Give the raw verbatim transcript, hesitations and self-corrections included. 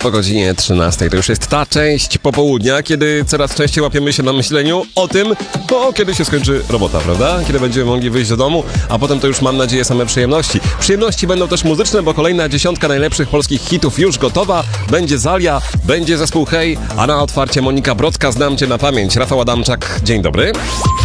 po godzinie trzynastej. To już jest ta część popołudnia, kiedy coraz częściej łapiemy się na myśleniu o tym, o, kiedy się skończy robota, prawda? Kiedy będziemy mogli wyjść do domu, a potem to już, mam nadzieję, same przyjemności. Przyjemności będą też muzyczne, bo kolejna dziesiątka najlepszych polskich hitów już gotowa. Będzie Zalia, będzie zespół Hej, a na otwarcie Monika Brodka, Znam Cię na pamięć. Rafał Adamczak, dzień dobry.